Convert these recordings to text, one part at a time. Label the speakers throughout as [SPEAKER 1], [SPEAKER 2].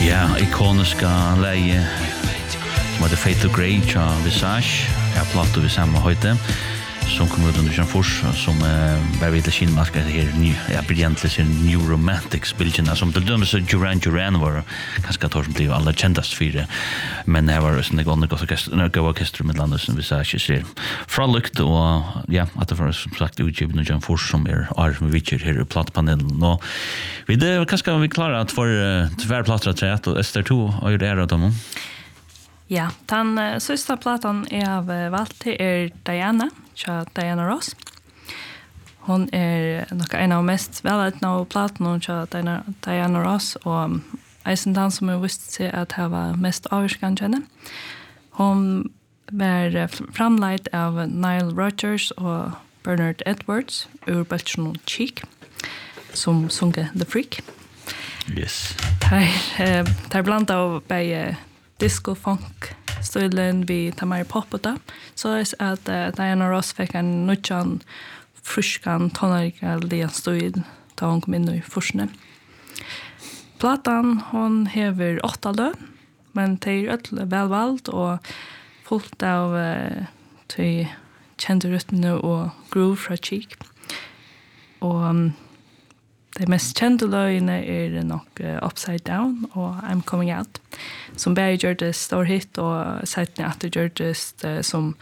[SPEAKER 1] Ja, ikoniska läge som heter Fatal Grey av Visage. Jag plattar vi samma höjde som kom ut under Jean-Fors som var vid till kinmaska här ja egentligen New Romantics bilderna som till dömes Duran var ganska tar som det alla kändast för det. Men det var sån gång det går orkester med landet som Visage ser. Frolikt och ja, att det var som sagt utgiven av Jean-Fors som är med Richard här i plattpanelen och vi det kanske vi klarar att för tvärplattra träet och SR2 och det är då.
[SPEAKER 2] Ja, den sista platan av valt till Diana Ross. Hon är en av mest välätna platorna av Diana Ross och eisen den som visste sig att ha mest avskande henne. Hon var framlagt av Nile Rodgers och Bernard Edwards ur böckerna Cheek som sjunger The Freak.
[SPEAKER 1] Yes.
[SPEAKER 2] Där blandade av bäge disco funk stilen vi tar mer pop då så är att Diana Ross fick en nutjan friskan tonarika stil då hon kom in i forskning. Platan hon hever 8 lö men det är välvalt och fullt av till kända rytmer och groove från Cheek. Och det mest kända lögene är nog Upside Down och I'm Coming Out. Som bara gör det stor hit och sätten att det gör det som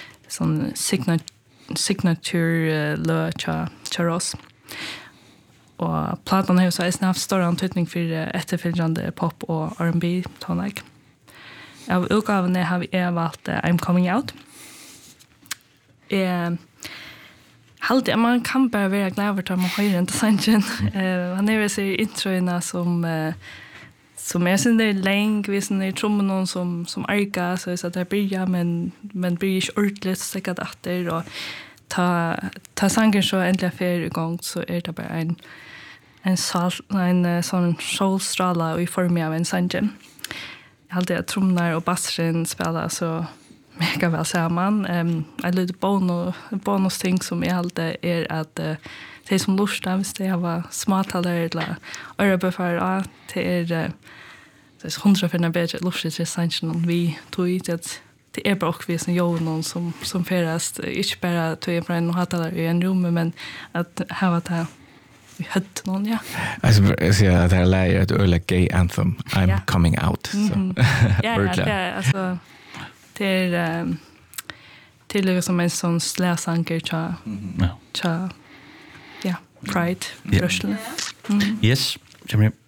[SPEAKER 2] signature lö till oss. Och platan har så haft stor antydning för efterföljande pop och R&B tonlag. Av utgåvorna har vi valt I'm Coming Out. Halt man kan bara vara glad över att man höjer inte sanningen. Han är väl så introina som är sin där länk vid sin där trummor som arka så att det börjar men blir inte ordentligt säkert efter och ta sangen så äntligen för igång så är det bara en sån solstråla i form av en sangen. Halt att trummor och bassen spelar så mega väl samman. En lite bonus ting som jag alltid är att det som lustar hvis det har smartare eller örebefär det är 100 för när bättre lustigt till sanchen vi tog ut att det är bara vi som gör någon som färast inte bara tog in från och hade i en rum men att ha det vi hade någon ja.
[SPEAKER 3] Alltså jag ser att det här är ett öle gay anthem I'm coming out så.
[SPEAKER 2] Ja, alltså det är som en sån släsanker ja Pride rörslen.
[SPEAKER 1] Yes, kommer